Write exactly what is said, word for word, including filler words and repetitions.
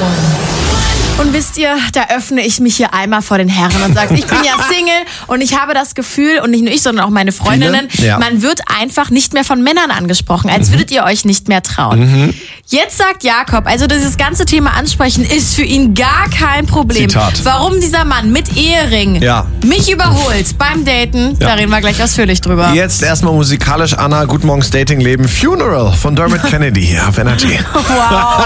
Und wisst ihr, da öffne ich mich hier einmal vor den Herren und sage, ich bin ja Single und ich habe das Gefühl, und nicht nur ich, sondern auch meine Freundinnen, Ja. man wird einfach nicht mehr von Männern angesprochen, als würdet ihr euch nicht mehr trauen. Mhm. Jetzt sagt Jakob, also dieses ganze Thema Ansprechen ist für ihn gar kein Problem. Zitat. Warum dieser Mann mit Ehering Ja. mich überholt beim Daten, Ja. da reden wir gleich ausführlich drüber. Jetzt erstmal musikalisch, Anna, Guten Morgens Datingleben, Funeral von Dermot Kennedy hier auf Energy. Wow.